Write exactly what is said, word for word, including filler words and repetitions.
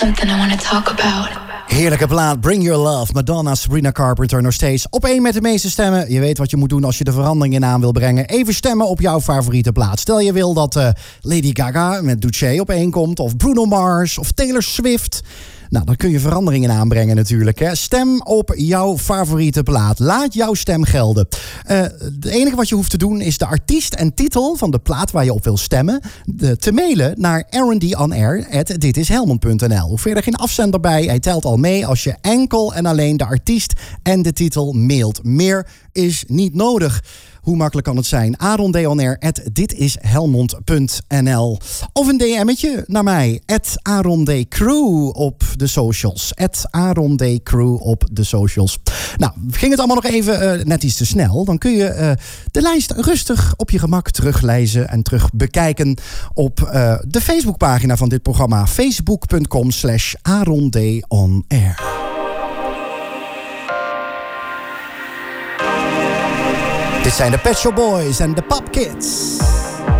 Something I want to talk about. Heerlijke plaat, Bring Your Love. Madonna, Sabrina Carpenter nog steeds op één met de meeste stemmen. Je weet wat je moet doen als je de veranderingen aan wil brengen. Even stemmen op jouw favoriete plaat. Stel je wil dat uh, Lady Gaga met Duce op één komt. Of Bruno Mars of Taylor Swift. Nou, dan kun je veranderingen aanbrengen natuurlijk. Hè. Stem op jouw favoriete plaat. Laat jouw stem gelden. Uh, het enige wat je hoeft te doen is de artiest en titel van de plaat waar je op wil stemmen de, te mailen naar r and d on air at ditishelmond punt n l. Hoef verder geen afzender bij. Hij telt al mee als je enkel en alleen de artiest en de titel mailt. Meer is niet nodig. Hoe makkelijk kan het zijn? Aaron Deonair at ditishelmond punt n l. Of een D M'tje naar mij. At Aaron D. Crew op de socials. At Aaron D. Crew op de socials. Nou, ging het allemaal nog even uh, net iets te snel. Dan kun je uh, de lijst rustig op je gemak teruglezen en terug bekijken op uh, de Facebookpagina van dit programma. facebook punt com slash Aaron D. on air. Dit zijn de Pet Shop Boys en de Pop Kids.